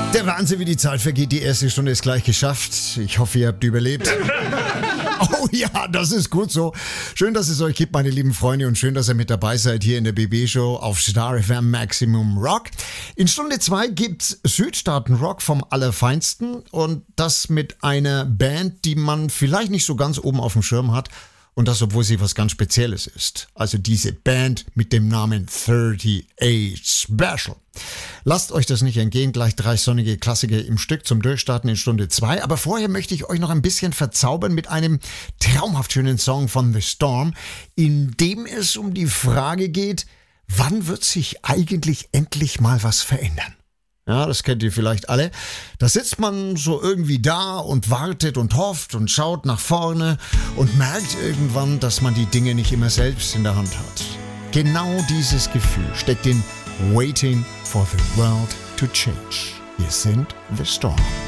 Der Wahnsinn, wie die Zeit vergeht. Die erste Stunde ist gleich geschafft. Ich hoffe, ihr habt überlebt. Oh ja, das ist gut so. Schön, dass es euch gibt, meine lieben Freunde, und schön, dass ihr mit dabei seid hier in der BB-Show auf Star FM Maximum Rock. In Stunde 2 gibt's Südstaaten-Rock vom Allerfeinsten, und das mit einer Band, die man vielleicht nicht so ganz oben auf dem Schirm hat. Und das, obwohl sie was ganz Spezielles ist. Also diese Band mit dem Namen 38 Special. Lasst euch das nicht entgehen, gleich 3 sonnige Klassiker im Stück zum Durchstarten in Stunde 2. Aber vorher möchte ich euch noch ein bisschen verzaubern mit einem traumhaft schönen Song von The Storm, in dem es um die Frage geht, wann wird sich eigentlich endlich mal was verändern? Ja, das kennt ihr vielleicht alle. Da sitzt man so irgendwie da und wartet und hofft und schaut nach vorne und merkt irgendwann, dass man die Dinge nicht immer selbst in der Hand hat. Genau dieses Gefühl steckt in Waiting for the World to Change. Wir sind The Storm.